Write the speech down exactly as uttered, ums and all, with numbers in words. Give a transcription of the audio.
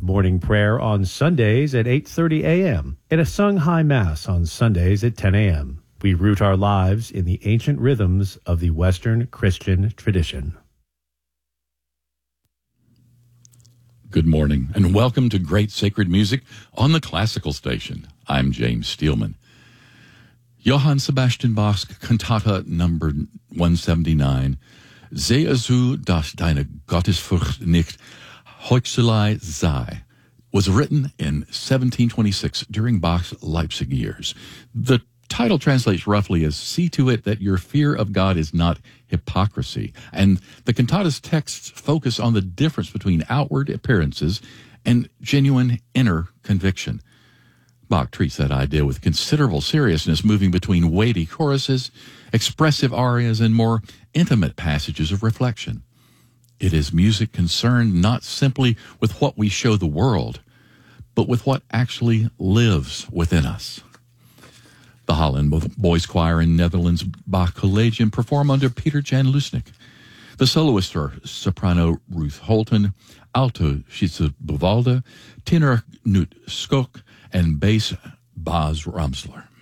morning prayer on Sundays at eight thirty a.m. and a sung high mass on Sundays at ten a.m. We root our lives in the ancient rhythms of the Western Christian tradition. Good morning, and welcome to Great Sacred Music on the Classical Station. I'm James Steelman. Johann Sebastian Bach's Cantata number one seventy-nine, Sehe so, dass deine Gottesfurcht nicht Heuchelei sei, was written in seventeen twenty-six during Bach's Leipzig years. The title translates roughly as, "See to it that your fear of God is not hypocrisy." And the cantata's texts focus on the difference between outward appearances and genuine inner conviction. Bach treats that idea with considerable seriousness, moving between weighty choruses, expressive arias, and more intimate passages of reflection. It is music concerned not simply with what we show the world, but with what actually lives within us. The Holland Boys Choir in Netherlands Bach Collegium perform under Peter Jan Lusnik. The soloists are soprano Ruth Holton, alto Schitze Buwalde, tenor Knut Skok, and bass Bas Ramsler.